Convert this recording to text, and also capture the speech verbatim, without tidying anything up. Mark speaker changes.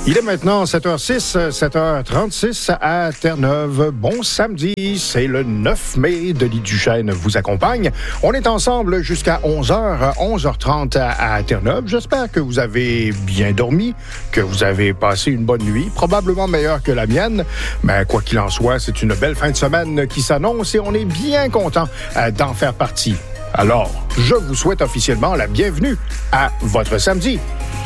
Speaker 1: Il est maintenant sept heures six, sept heures trente-six à Terre-Neuve. Bon samedi, c'est le neuf mai. Denis Duchesne vous accompagne. On est ensemble jusqu'à onze heures, onze heures trente à Terre-Neuve. J'espère que vous avez bien dormi, que vous avez passé une bonne nuit, probablement meilleure que la mienne. Mais quoi qu'il en soit, c'est une belle fin de semaine qui s'annonce et on est bien content d'en faire partie. Alors, je vous souhaite officiellement la bienvenue à votre samedi.